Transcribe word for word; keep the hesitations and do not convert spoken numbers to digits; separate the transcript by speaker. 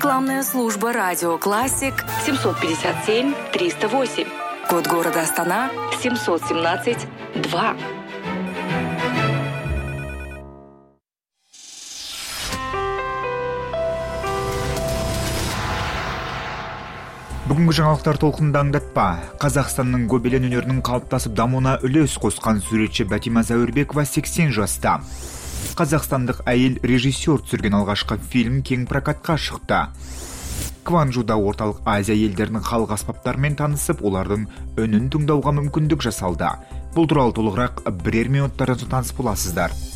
Speaker 1: Рекламная служба «Радио Классик»
Speaker 2: семьсот пятьдесят семь триста восемь.
Speaker 1: Код города Астана
Speaker 2: семьсот семнадцать два.
Speaker 3: Бүгінгі жаңалықтар толқынында аңдатпа. Қазақстанның гобелен өнерінің қалыптасып дамуына үлес қосқан суретші Бәтима Зәуірбекова сексен жаста. Қазақстандық әйел режиссер түсірген алғашқы фильм кең прокатқа шықты. Кванжуда орталық Азия елдерінің халық аспаптарымен танысып, олардың үнін тыңдауға мүмкіндік жасалды. Бұл туралы толығырақ бірер минуттардан соң таныс боласыздар.